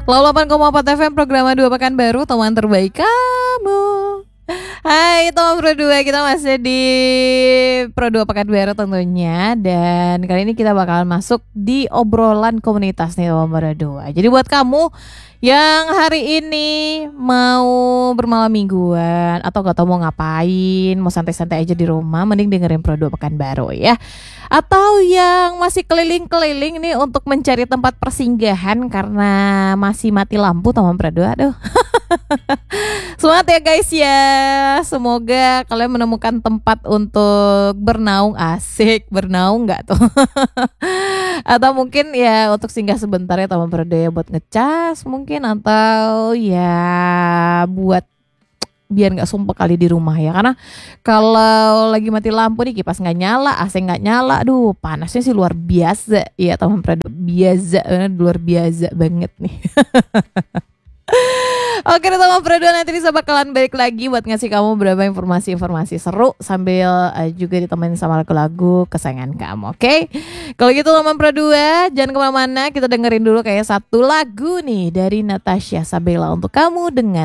Lalu 8,4 FM program 2 Pekanbaru, teman terbaik kamu. Hai teman Pro 2, kita masih di Pro 2 Pekanbaru tentunya. Dan kali ini kita bakalan masuk di obrolan komunitas nih teman Pro 2. Jadi buat kamu yang hari ini mau bermalam mingguan atau gak tau mau ngapain, mau santai-santai aja di rumah, mending dengerin Pro 2 Pekanbaru ya. Atau yang masih keliling-keliling nih untuk mencari tempat persinggahan karena masih mati lampu teman Pro 2. Aduh. Semangat ya guys ya. Semoga kalian menemukan tempat untuk bernaung. Asik, bernaung gak tuh? Atau mungkin ya untuk singgah sebentar ya teman Pro 2 ya, buat ngecas mungkin, atau ya buat biar nggak sumpah kali di rumah ya. Karena kalau lagi mati lampu nih, kipas nggak nyala, AC nggak nyala, aduh panasnya sih luar biasa ya teman Pro 2. Biasa, luar biasa banget nih. Oke teman Pro 2, nanti bisa bakalan balik lagi buat ngasih kamu beberapa informasi-informasi seru sambil juga ditemenin sama lagu-lagu kesayangan kamu. Oke? Kalau gitu teman Pro 2, jangan kemana-mana, kita dengerin dulu kayak satu lagu nih dari Natasha Sabella untuk kamu dengan